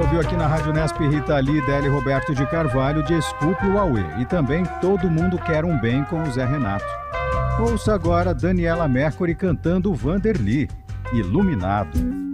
ouviu aqui na Rádio Nesp Rita Lee, Délio Roberto de Carvalho, Desculpe o Auê. E também Todo Mundo Quer um Bem com o Zé Renato. Ouça agora Daniela Mercury cantando Vanderly, Iluminado.